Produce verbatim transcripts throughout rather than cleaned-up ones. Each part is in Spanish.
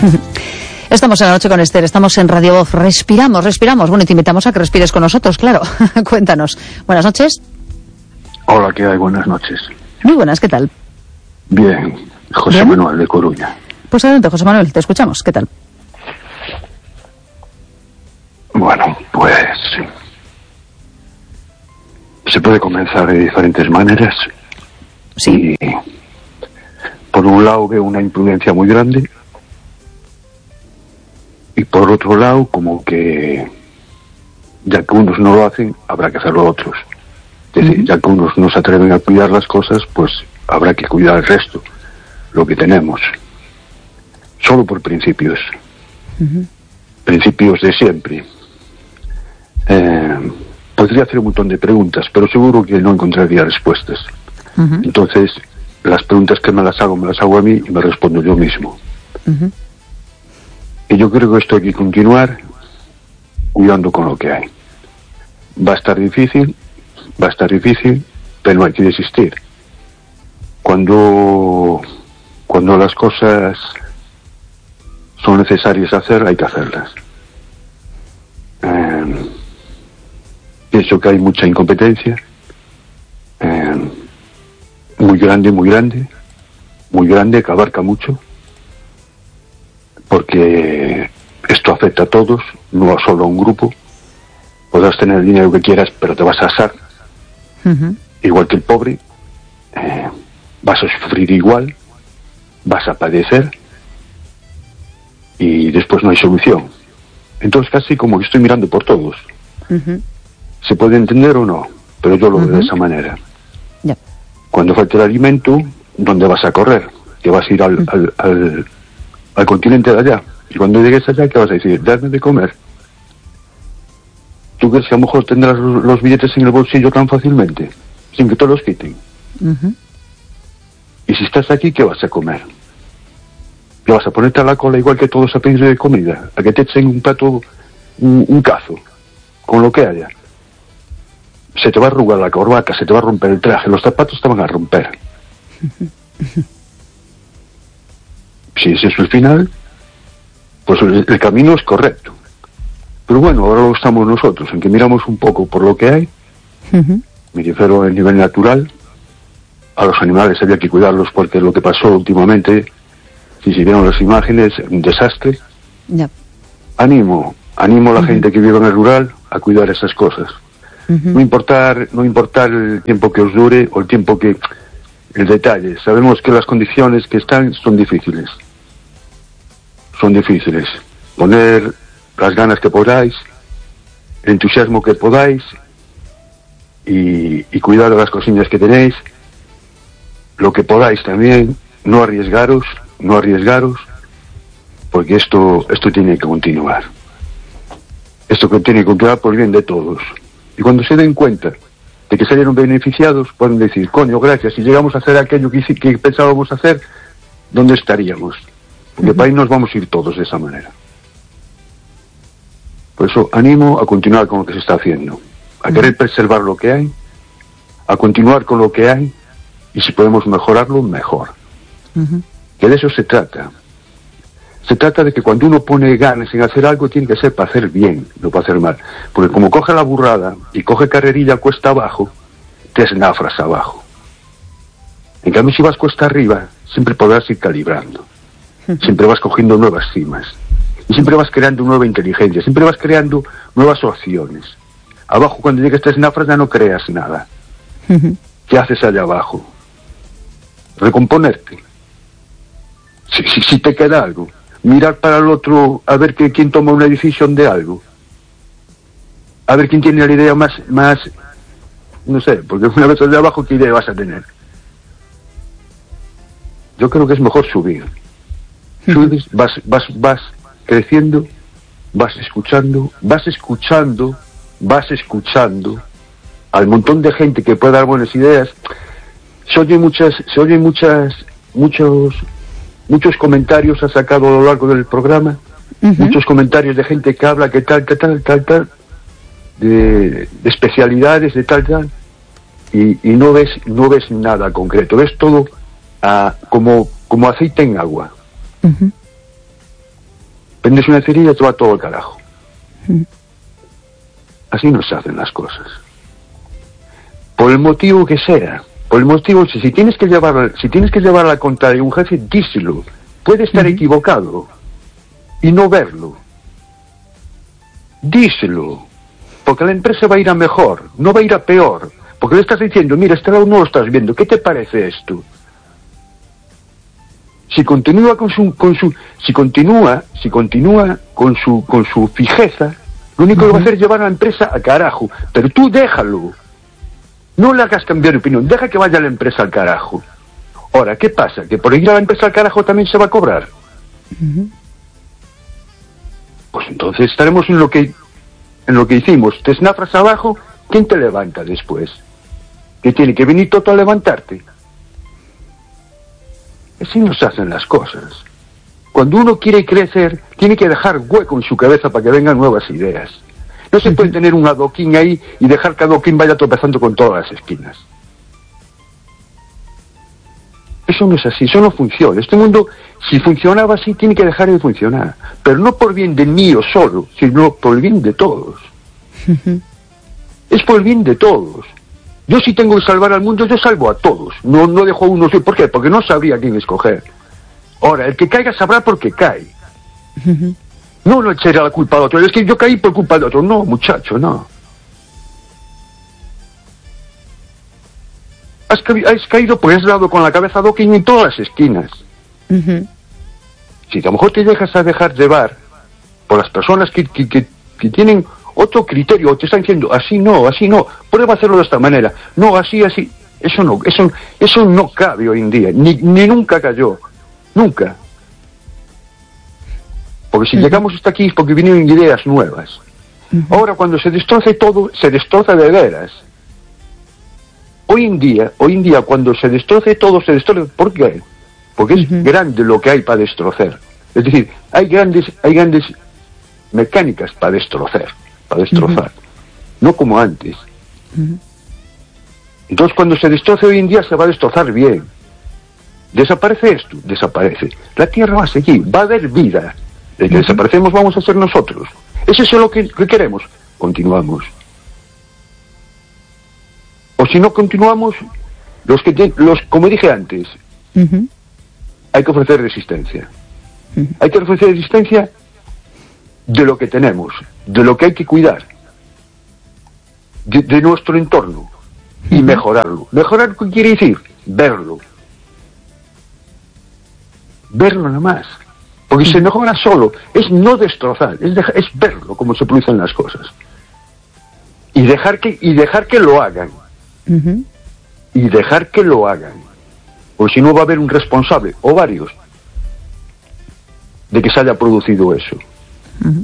Estamos en La Noche con Esther, estamos en Radio Voz, respiramos, respiramos. Bueno, y te invitamos a que respires con nosotros, claro. Cuéntanos. Buenas noches. Hola, ¿qué hay? Buenas noches. Muy buenas, ¿qué tal? Bien, José ¿Bien? Manuel de Coruña. Pues adelante, José Manuel, te escuchamos, ¿qué tal? Bueno, pues se puede comenzar de diferentes maneras. Sí. Y, por un lado veo una imprudencia muy grande y por otro lado como que ya que unos no lo hacen, habrá que hacerlo otros. Es decir, uh-huh. ya que unos no se atreven a cuidar las cosas, pues habrá que cuidar el resto, lo que tenemos. Solo por principios. Uh-huh. Principios de siempre. Eh, podría hacer un montón de preguntas, pero seguro que no encontraría respuestas. Uh-huh. Entonces, las preguntas que me las hago, me las hago a mí y me respondo yo mismo. Uh-huh. Y yo creo que esto hay que continuar cuidando con lo que hay. Va a estar difícil, va a estar difícil, pero no hay que desistir. Cuando, cuando las cosas son necesarias hacer, hay que hacerlas. Eh, pienso que hay mucha incompetencia, eh, muy grande, muy grande, muy grande, que abarca mucho, porque esto afecta a todos, no solo a un grupo. Podrás tener el dinero que quieras, pero te vas a asar, uh-huh. igual que el pobre, eh, vas a sufrir igual, vas a padecer, y después no hay solución. Entonces casi como que estoy mirando por todos. Uh-huh. ¿Se puede entender o no? Pero yo lo uh-huh. veo de esa manera. Yeah. Cuando falte el alimento, ¿dónde vas a correr? Que vas a ir al, uh-huh. al, al, al continente de allá. Y cuando llegues allá, ¿qué vas a decir? Dame de comer. ¿Tú crees que a lo mejor tendrás los billetes en el bolsillo tan fácilmente? Sin que te los quiten. Uh-huh. Y si estás aquí, ¿qué vas a comer? ¿Qué vas a ponerte a la cola igual que todos a pedir de comida? ¿A que te echen un plato, un, un cazo, con lo que haya? Se te va a arrugar la corbata, se te va a romper el traje, los zapatos te van a romper. Si ese es el final, pues el, el camino es correcto. Pero bueno, ahora lo estamos nosotros, en que miramos un poco por lo que hay. Uh-huh. Me refiero a nivel natural. A los animales había que cuidarlos porque lo que pasó últimamente, si se vieron las imágenes, un desastre. Yeah. Animo, animo a la uh-huh. gente que vive en el rural a cuidar esas cosas. Uh-huh. No importar, no importar el tiempo que os dure o el tiempo que... El detalle. Sabemos que las condiciones que están son difíciles. Son difíciles. Poner las ganas que podáis, el entusiasmo que podáis y, y cuidar de las cosillas que tenéis, lo que podáis también, no arriesgaros, no arriesgaros, porque esto, esto tiene que continuar. Esto que tiene que continuar por el bien de todos. Y cuando se den cuenta de que salieron beneficiados, pueden decir, coño, gracias, si llegamos a hacer aquello que, que pensábamos hacer, ¿dónde estaríamos? Porque uh-huh. para ahí nos vamos a ir todos de esa manera. Por eso animo a continuar con lo que se está haciendo, a uh-huh. querer preservar lo que hay, a continuar con lo que hay, y si podemos mejorarlo, mejor. Uh-huh. Que de eso se trata. Se trata de que cuando uno pone ganas en hacer algo, tiene que ser para hacer bien, no para hacer mal. Porque como coge la burrada y coge carrerilla cuesta abajo, te esnafras abajo. En cambio, si vas cuesta arriba, siempre podrás ir calibrando. Uh-huh. Siempre vas cogiendo nuevas cimas. Y siempre vas creando nueva inteligencia, siempre vas creando nuevas opciones. Abajo, cuando llegues a estas nafras, ya no creas nada. Uh-huh. ¿Qué haces allá abajo? Recomponerte. Si, si, si te queda algo, mirar para el otro, a ver que, quién toma una decisión de algo. A ver quién tiene la idea más, más, no sé, porque una vez allá abajo, ¿qué idea vas a tener? Yo creo que es mejor subir. Uh-huh. Subes, vas, vas, vas creciendo, vas escuchando, vas escuchando, vas escuchando al montón de gente que puede dar buenas ideas. Se oyen muchas, se oyen muchas, muchos, muchos comentarios ha sacado a lo largo del programa, uh-huh. muchos comentarios de gente que habla que tal, que tal, tal, tal, de, de especialidades, de tal, tal, y, y no ves, no ves nada concreto, ves todo uh, como, como aceite en agua. Uh-huh. Vendes una cerilla y te va todo al carajo. Mm. Así no se hacen las cosas. Por el motivo que sea, por el motivo, si, si tienes que llevar, si tienes que llevar a la contraria a un jefe, díselo. Puede estar mm. equivocado y no verlo. Díselo. Porque la empresa va a ir a mejor, no va a ir a peor. Porque le estás diciendo, mira, este lado no lo estás viendo, ¿qué te parece esto? Si continúa con su, con su, si continúa, si continúa con su, con su fijeza, lo único uh-huh. que va a hacer es llevar a la empresa a carajo. Pero tú déjalo. No le hagas cambiar de opinión, deja que vaya la empresa al carajo. Ahora, ¿qué pasa? ¿Que por ir a la empresa al carajo también se va a cobrar? Uh-huh. Pues entonces estaremos en lo que, en lo que hicimos. Te snafras abajo, ¿quién te levanta después? ¿Que tiene que venir todo a levantarte? Así no se hacen las cosas. Cuando uno quiere crecer, tiene que dejar hueco en su cabeza para que vengan nuevas ideas. No se puede tener un adoquín ahí y dejar que adoquín vaya tropezando con todas las esquinas. Eso no es así, eso no funciona. Este mundo, si funcionaba así, tiene que dejar de funcionar. Pero no por bien de mío solo, sino por el bien de todos. Es por el bien de todos. Yo si tengo que salvar al mundo, yo salvo a todos. No, no dejo a uno solo. ¿Por qué? Porque no sabría quién escoger. Ahora, el que caiga sabrá por qué cae. Uh-huh. No, no echaré la culpa al otro. Es que yo caí por culpa del otro. No, muchacho, no. Has, ca- has caído porque has dado con la cabeza a Dokin en todas las esquinas. Uh-huh. Si a lo mejor te dejas a dejar llevar por las personas que, que, que, que tienen otro criterio, te están diciendo, así no, así no, prueba a hacerlo de esta manera, no, así, así, eso no, eso, eso no cabe hoy en día, ni, ni nunca cayó, nunca. Porque si uh-huh. llegamos hasta aquí es porque vinieron ideas nuevas. Uh-huh. Ahora cuando se destroce todo, se destroza de veras. Hoy en día, hoy en día cuando se destroce todo, se destroza, ¿por qué? Porque es uh-huh. grande lo que hay para destrozar. Es decir, hay grandes, hay grandes mecánicas para destrozar. para destrozar, uh-huh. no como antes. Uh-huh. Entonces cuando se destroce hoy en día se va a destrozar bien. ¿Desaparece esto? Desaparece. La Tierra va a seguir, va a haber vida. De que uh-huh. desaparecemos vamos a ser nosotros. ¿Es eso lo que, que queremos? Continuamos. O si no continuamos, los que te, los como dije antes, uh-huh. hay que ofrecer resistencia. Uh-huh. Hay que ofrecer resistencia de lo que tenemos, de lo que hay que cuidar, de, de nuestro entorno, y uh-huh. mejorarlo. ¿Mejorar qué quiere decir? Verlo. Verlo nada más. Porque uh-huh. se mejora solo, es no destrozar, es, dejar, es verlo como se producen las cosas. Y dejar que, y dejar que lo hagan. Uh-huh. Y dejar que lo hagan. Porque si no va a haber un responsable, o varios, de que se haya producido eso. Uh-huh.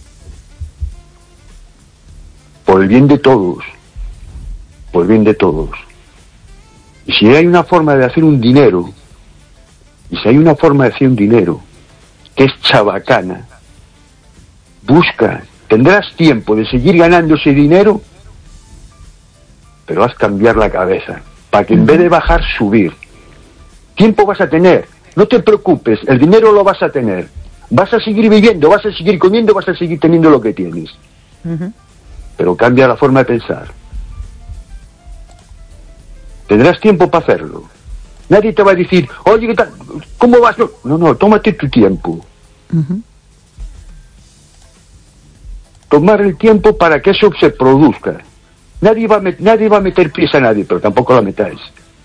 Por el bien de todos, por el bien de todos. Y si hay una forma de hacer un dinero, y si hay una forma de hacer un dinero que es chabacana, busca, tendrás tiempo de seguir ganando ese dinero, pero haz cambiar la cabeza, para que en vez de bajar, subir. Tiempo vas a tener, no te preocupes, el dinero lo vas a tener. Vas a seguir viviendo, vas a seguir comiendo, vas a seguir teniendo lo que tienes. Uh-huh. Pero cambia la forma de pensar. Tendrás tiempo para hacerlo. Nadie te va a decir, oye, ¿qué tal? ¿Cómo vas? No, no, no, tómate tu tiempo. Uh-huh. Tomar el tiempo para que eso se produzca. Nadie va a, met- nadie va a meter pies a nadie, pero tampoco la metáis.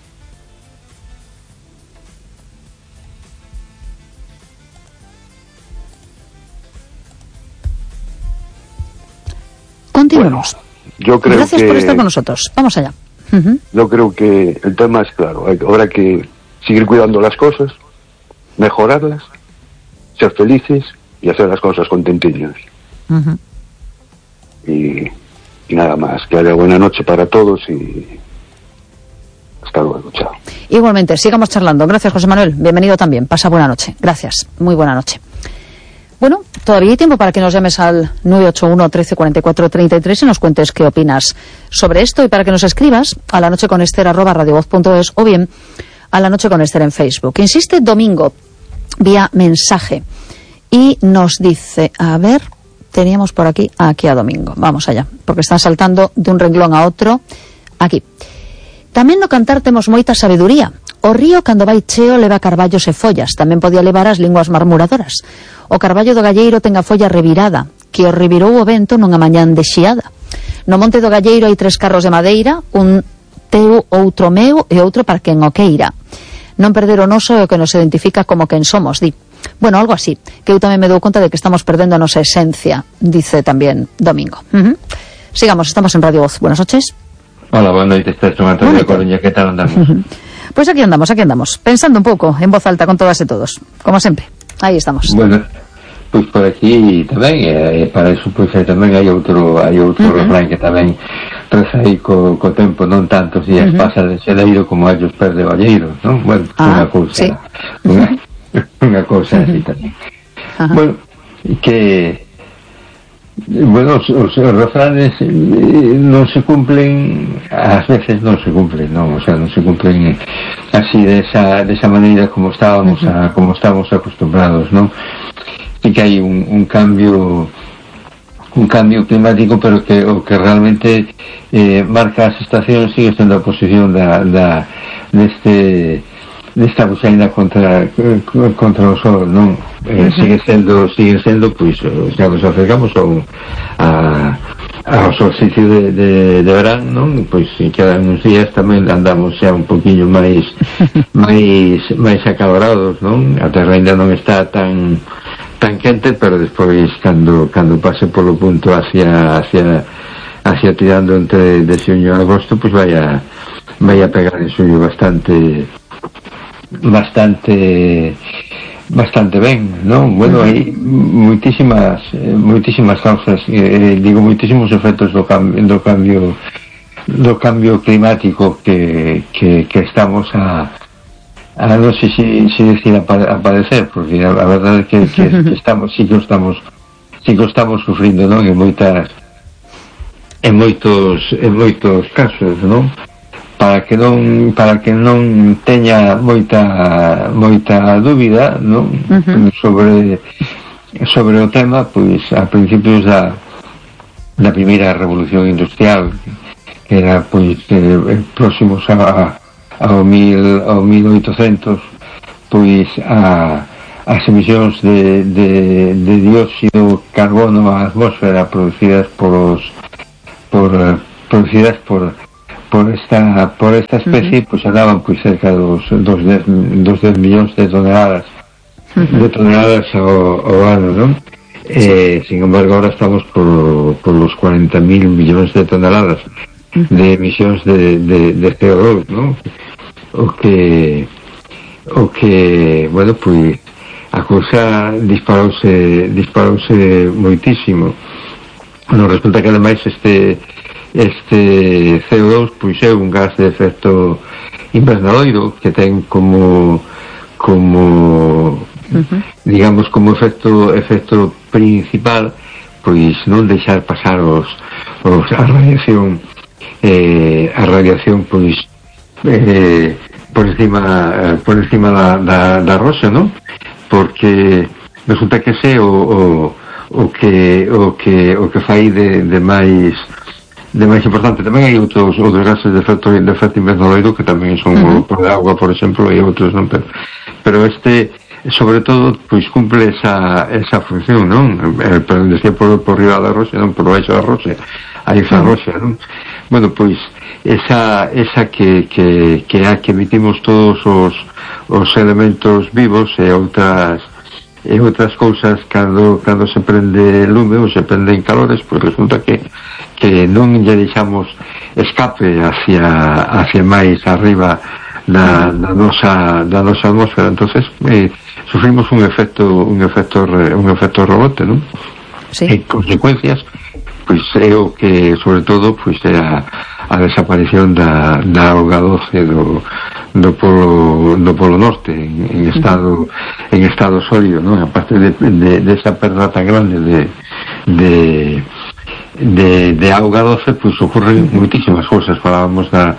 Continuemos. Bueno, yo creo Gracias que, por estar con nosotros. Vamos allá. Uh-huh. Yo creo que el tema es claro. Hay, habrá que seguir cuidando las cosas, mejorarlas, ser felices y hacer las cosas contentillos. Uh-huh. Y, y nada más. Que haya buena noche para todos y hasta luego. Chao. Igualmente, sigamos charlando. Gracias, José Manuel. Bienvenido también. Pasa buena noche. Gracias. Muy buena noche. Bueno, todavía hay tiempo para que nos llames al nueve ocho uno, trece, cuarenta y cuatro, treinta y tres y nos cuentes qué opinas sobre esto, y para que nos escribas a la noche con Ester arroba radiovoz punto es o bien a la noche con Ester en Facebook. Insiste Domingo vía mensaje y nos dice, a ver, teníamos por aquí, aquí a Domingo, vamos allá, porque está saltando de un renglón a outro, aquí. Tamén no cantar temos moita sabeduría. O río cando vai cheo leva carballos e follas, tamén podía levar as linguas marmuradoras. O carballo do galleiro ten a folla revirada, que o revirou o vento nunha mañán de xiada. No monte do galleiro hai tres carros de madeira, un teu, outro meu e outro para quen o queira. Non perder o noso é o que nos identifica como quen somos, di. Bueno, algo así, que eu tamén me dou conta de que estamos perdendo a nosa esencia, dice tamén Domingo. Uh -huh. Sigamos, estamos en Radio Voz. Buenas noches. Hola, buenas noches, Esther Antonio de Coruña, ¿qué tal andamos? Uh -huh. Pues aquí andamos, aquí andamos, pensando un pouco, en voz alta con todas e todos, como sempre. Aí estamos. Bueno, pois pues por aquí tamén, eh, para eso pois pues, tamén hai outro hai outro uh -huh. refrán que tamén reza aí co, co tempo, non tantos días uh -huh. pasa de xedeiro como ellos perde valleiro, non? Bueno, ah, unha cousa, sí. unha, unha cousa uh -huh. así tamén. Uh -huh. Bueno, que bueno, os, os refranes eh, non se cumplen, ás veces non se cumplen, non, o sea, non se cumplen eh, así de esa, de esa maneira como estábamos a, como estábamos acostumbrados, non? E que hai un, un cambio un cambio climático, pero que o que realmente eh, marca as estacións sigue sendo a posición da, da deste desta buxaina contra contra o sol, non? Eh, uh -huh. sigue sendo sigue sendo pois, xa nos acercamos a un a, ao solsticio de, de, de verán, non? Pois quedan uns días tamén andamos xa un poquinho máis máis máis acalorados, non? A terra ainda non está tan tan quente, pero despois cando cando pase polo punto hacia hacia hacia tirando entre de xuño a agosto, pois vai a vai a pegar en suyo bastante bastante bastante ben, non? Bueno, hai moitísimas moitísimas causas, eh, digo moitísimos efectos do cambio do cambio do cambio climático que, que, que estamos a a non sei se, se decir a, a padecer, porque a, a verdade é que, que, que estamos, sí que estamos sí que estamos sufrindo, non? En moitas en moitos en moitos casos, non? Para que non para que non teña moita moita dúbida, non? Uh -huh. sobre sobre o tema, pois a principios da da primeira revolución industrial, que era pois eh, próximos a ao mil ao mil oitocentos, pois a as emisións de, de, de dióxido de carbono á atmósfera producidas por os por producidas por por esta por esta especie, uh -huh. pois andaban pois cerca dos dos dez millóns de toneladas uh -huh. de toneladas ao, ao ano, non? Sí. Eh, sin embargo, ahora estamos por, por los cuarenta mil millóns de toneladas uh -huh. de emisións de, de, de C O dos, non? O que o que, bueno, pois a cousa disparouse disparouse moitísimo. Bueno, resulta que ademais este este C O dos pois é un gas de efecto invernadoiro que ten como como uh -huh. digamos como efecto efecto principal pois non deixar pasar os, os a radiación eh, a radiación pois eh, por encima eh, por encima da, da, da roxa, non? Porque resulta que ese o, o, o que o que o que fai de, de máis de máis importante. Tamén hai outros outros gases de efecto de efecto invernadoiro que tamén son uh -huh. por agua, por exemplo, e outros, non? Pero, pero este sobre todo pois cumple esa esa función, non? Eh, pero decía por por riba da roxa, non por baixo da roxa. Hai esa roxa, non? Bueno, pois esa esa que que que a que emitimos todos os os elementos vivos e outras e outras cousas cando cando se prende lume ou se prenden calores, pois resulta que que non lle deixamos escape hacia hacia máis arriba da, da nosa da nosa atmósfera, entonces eh, sufrimos un efecto un efecto un efecto rebote, non? Sí. En consecuencias, pois é o que sobre todo pois é a, a desaparición da, da auga doce do, do polo do polo norte en, en estado en estado sólido, non? Aparte de, de, de esa perda tan grande de de de, de auga doce, pois ocurren moitísimas cousas. Falábamos da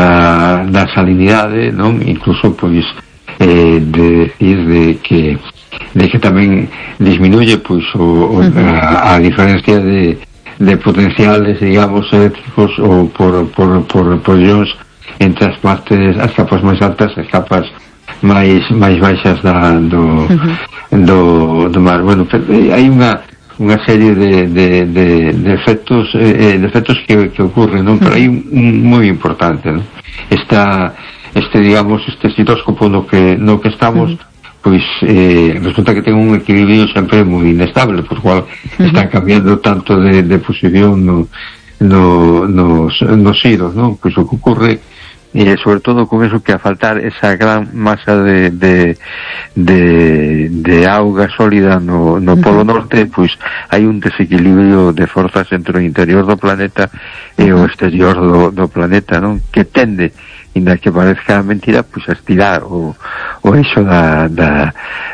da, da salinidade, non? Incluso pois eh, de decir de que de que tamén disminuye pois o, o, a, a diferencia de, de potenciales, digamos, eléctricos ou por, por, por polións entre as partes, as capas máis altas e as capas máis máis baixas da, do, uh-huh. do, do mar. Bueno, hai unha unha serie de, de, de, de efectos eh, de efectos que, que ocurren, non? Pero hai un, un moi importante, non? Esta, este, digamos, este citóscopo no que, no que estamos, uh-huh. pois eh, resulta que ten un equilibrio sempre moi inestable, por cual uh-huh. está cambiando tanto de, de posición no, no, nos, nos hilos, non? Pois o que ocurre e sobre todo con eso que a faltar esa gran masa de de, de, de auga sólida no, no polo norte, pois hai un desequilibrio de forzas entre o interior do planeta e o exterior do, do planeta, non? Que tende, inda que parezca mentira, pois a estirar o, o eixo da, da,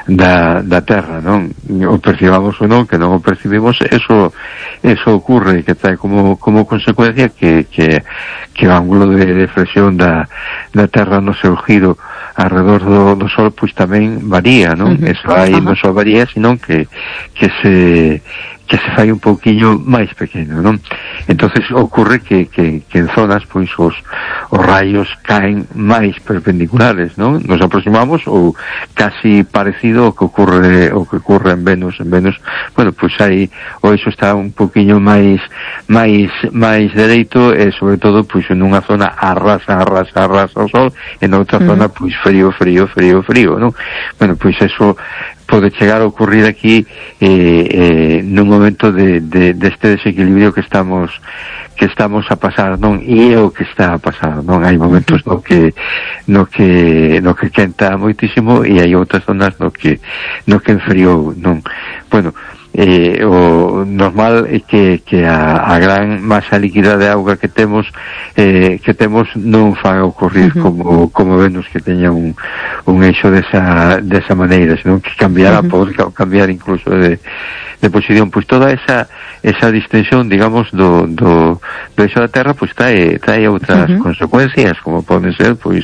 da, da Terra, non? O percibamos ou non, que non o percibimos, eso eso ocurre, que trae como, como consecuencia que, que, que o ángulo de, de flexión da, da Terra no seu giro alrededor do, do Sol, pois tamén varía, non? Uh-huh. Eso aí non só varía, sino que, que se que se fai un pouquiño máis pequeno, non? Entonces ocurre que, que, que en zonas pois os, os rayos caen máis perpendiculares, non? Nos aproximamos ou casi parecido ao que ocurre o que ocurre en Venus, en Venus, bueno, pois aí o eixo está un pouquiño máis máis máis dereito e sobre todo pois en unha zona arrasa, arrasa, arrasa o Sol, en outra uh-huh. zona pois frío, frío, frío, frío, non? Bueno, pois eso pode chegar a ocurrir aquí eh, eh, nun momento de, de, deste desequilibrio que estamos que estamos a pasar, non? E é o que está a pasar, non? Hai momentos no que no que no que quenta moitísimo e hai outras zonas no que no que enfriou, non? Bueno, eh, o normal é que, que a, a gran masa líquida de auga que temos eh, que temos non faga ocurrir uh-huh. como, como Venus, que teña un, un eixo desa, desa maneira, senón que cambiará, uh-huh. pode cambiar incluso de, de posición. Pois toda esa esa distensión, digamos, do, do, do eixo da Terra, pois trae, trae outras uh-huh. consecuencias, como poden ser, pois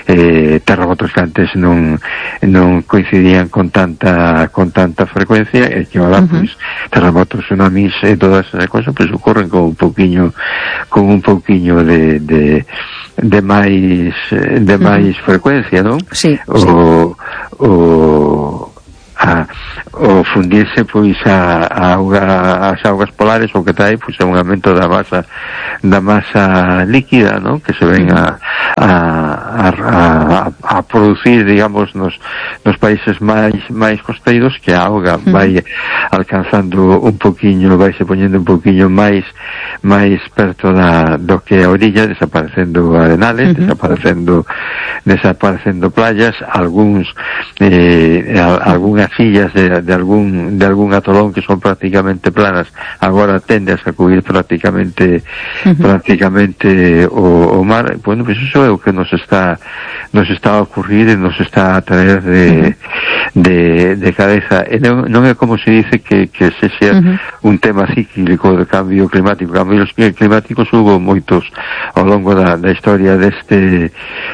eh, terremotos que antes non, non coincidían con tanta con tanta frecuencia, e que ahora pois terremotos, tsunamis e todas esas cosas pois ocurren con un pouquiño con un pouquiño de de de máis de máis uh-huh. frecuencia, non? Sí, o, sí. o a o fundirse pois a, a auga, as augas polares, o que trae pois é un aumento da masa da masa líquida, non? Que se ven a a, a, a, a producir, digamos, nos, nos países máis máis costeiros, que a auga uh-huh. vai alcanzando un poquiño, vai se poñendo un poquiño máis máis perto da, do que a orilla, desaparecendo arenales, uh-huh. desaparecendo desaparecendo playas, algúns eh, algunhas illas de, de algún de algún atolón que son prácticamente planas, agora tende a sacudir prácticamente uh-huh. prácticamente o, o mar. Bueno, pois pues iso é o que nos está nos está a ocurrir e nos está a traer de uh-huh. de, de cabeza. E non, non é como se dice que, que se sea uh-huh. un tema cíclico de cambio climático. Cambios climáticos hubo moitos ao longo da, da historia deste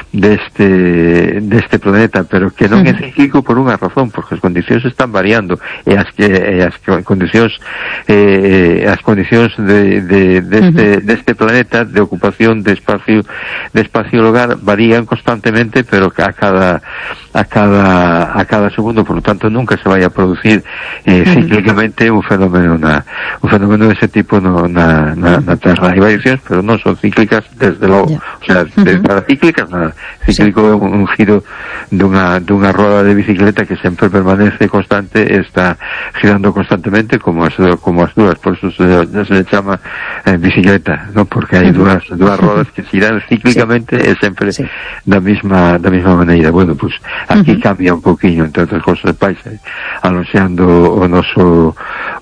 deste deste planeta, pero que non uh-huh. é cíclico por unha razón, porque as condicións están variando e as que e as condicións eh, as condicións de, de deste uh-huh. deste planeta de ocupación de espacio de espacio lugar varían constantemente, pero a cada a cada a cada segundo, por lo tanto nunca se vai a producir eh, cíclicamente un fenómeno na, un fenómeno dese tipo no, na, na, na Terra. Hai variacións, pero non son cíclicas desde logo, yeah. o sea, de, uh-huh. para cíclicas nada. Cíclico é sí. un, un giro dunha, dunha roda de bicicleta que sempre permanece constante, está girando constantemente como as, como as dúas, por eso se, se le chama eh, bicicleta, ¿no? Porque hai dúas, dúas rodas que giran cíclicamente sí. e sempre sí. da mesma da mesma maneira. Bueno, pues aquí uh-huh. cambia un poquinho, entre outras cosas, paisa, anunciando o noso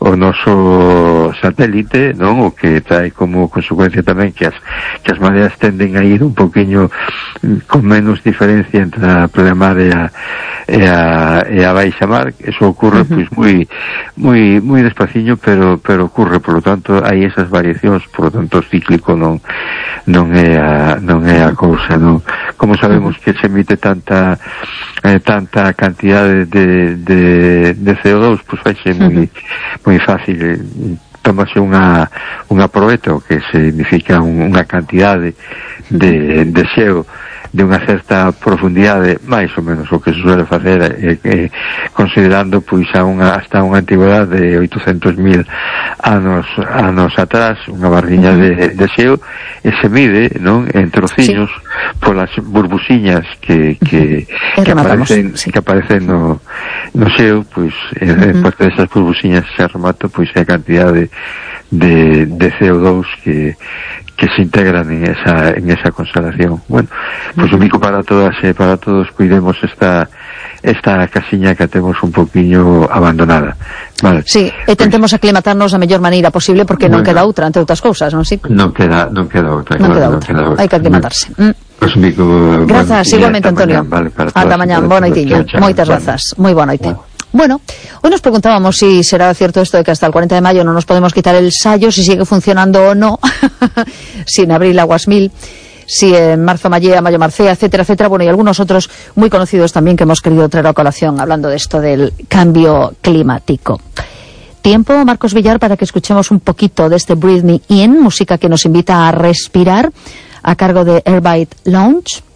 o noso satélite, non? O que trae como consecuencia tamén que as, que as mareas tenden a ir un poquinho con menos diferencia entre a pleamar e a, e a, e a baixa mar. Eso ocurre, uh -huh. pois, moi moi moi despaciño, pero pero ocurre, por lo tanto, hai esas variacións, por lo tanto, o cíclico non non é a, non é a cousa, non? Como sabemos que se emite tanta eh, tanta cantidade de, de, de C O dos, pois vai ser moi, moi fácil, tómase unha unha proeto, que significa un, unha cantidade de, de xeo de unha certa profundidade, máis ou menos o que se suele facer é, é, considerando pois a unha, hasta unha antigüedade de oitocentos mil anos anos atrás, unha barriña de, de xeo, e se mide, non, en trociños, sí, polas burbuxiñas que, que, que aparecen, sí, que aparecen no, no xeo, pois uh -huh. parte desas burbuxiñas se remata pois a cantidade de, de C O dos que que se integran en esa en esa constelación. Bueno, pues un bico para todas e para todos, cuidemos esta esta casiña que temos un poquinho abandonada. Vale. Sí, e tentemos pues, aclimatarnos da mellor maneira posible, porque bueno, non queda outra, entre outras cousas, non? Sí? Non queda, non queda outra. Non, claro, queda, non outra. queda outra. Hai que aclimatarse. Mm. Pues un bico, grazas, bueno, igualmente, Antonio. Mañan, vale, ata mañá, boa noitiña. Moitas grazas. Moi boa noite. Bueno. Bueno, hoy nos preguntábamos si será cierto esto de que hasta el cuarenta de mayo no nos podemos quitar el sayo, si sigue funcionando o no, si en abril aguas mil, si en marzo mallea, mayo marcea, etcétera, etcétera. Bueno, y algunos otros muy conocidos también que hemos querido traer a colación hablando de esto del cambio climático. Tiempo, Marcos Villar, para que escuchemos un poquito de este Breathe Me In, música que nos invita a respirar, a cargo de Airbite Lounge.